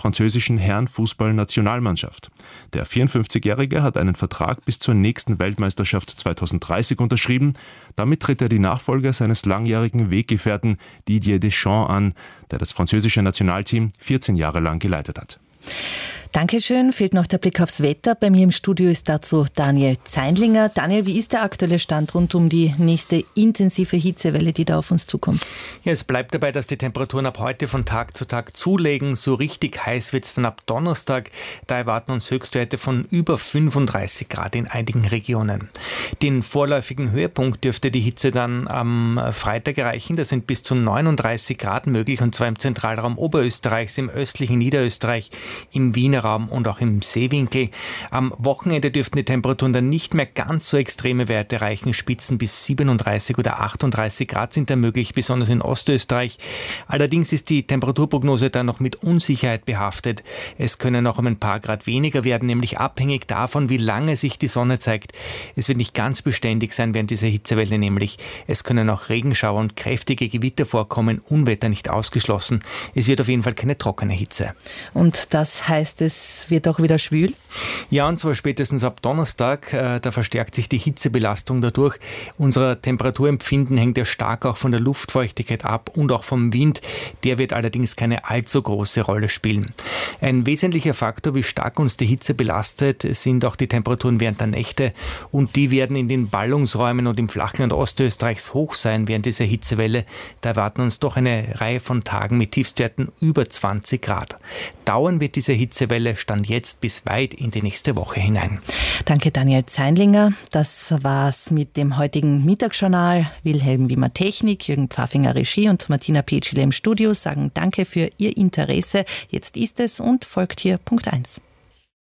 französischen Herrenfußball-Nationalmannschaft. Der 54-Jährige hat einen Vertrag bis zur nächsten Weltmeisterschaft 2030 unterschrieben. Damit tritt er die Nachfolge seines langjährigen Weggefährten Didier Deschamps an, der das französische Nationalteam 14 Jahre lang geleitet hat. Dankeschön. Fehlt noch der Blick aufs Wetter. Bei mir im Studio ist dazu Daniel Zeindlinger. Daniel, wie ist der aktuelle Stand rund um die nächste intensive Hitzewelle, die da auf uns zukommt? Ja, es bleibt dabei, dass die Temperaturen ab heute von Tag zu Tag zulegen. So richtig heiß wird es dann ab Donnerstag. Da erwarten uns Höchstwerte von über 35 Grad in einigen Regionen. Den vorläufigen Höhepunkt dürfte die Hitze dann am Freitag erreichen. Da sind bis zu 39 Grad möglich, und zwar im Zentralraum Oberösterreichs, im östlichen Niederösterreich, im Wiener Raum und auch im Seewinkel. Am Wochenende dürften die Temperaturen dann nicht mehr ganz so extreme Werte erreichen. Spitzen bis 37 oder 38 Grad sind da möglich, besonders in Ostösterreich. Allerdings ist die Temperaturprognose dann noch mit Unsicherheit behaftet. Es können auch um ein paar Grad weniger werden, nämlich abhängig davon, wie lange sich die Sonne zeigt. Es wird nicht ganz beständig sein während dieser Hitzewelle, nämlich es können auch Regenschauer und kräftige Gewitter vorkommen, Unwetter nicht ausgeschlossen. Es wird auf jeden Fall keine trockene Hitze. Und das heißt, es wird auch wieder schwül? Ja, und zwar spätestens ab Donnerstag. Da verstärkt sich die Hitzebelastung dadurch. Unser Temperaturempfinden hängt ja stark auch von der Luftfeuchtigkeit ab und auch vom Wind. Der wird allerdings keine allzu große Rolle spielen. Ein wesentlicher Faktor, wie stark uns die Hitze belastet, sind auch die Temperaturen während der Nächte. Und die werden in den Ballungsräumen und im Flachland Ostösterreichs hoch sein während dieser Hitzewelle. Da erwarten uns doch eine Reihe von Tagen mit Tiefstwerten über 20 Grad. Dauern wird diese Hitzewelle Stand jetzt bis weit in die nächste Woche hinein. Danke, Daniel Zeindlinger. Das war's mit dem heutigen Mittagsjournal. Wilhelm Wimmer Technik, Jürgen Pfaffinger Regie und Martina Petschele im Studio sagen Danke für Ihr Interesse. Jetzt ist es und folgt hier Punkt 1.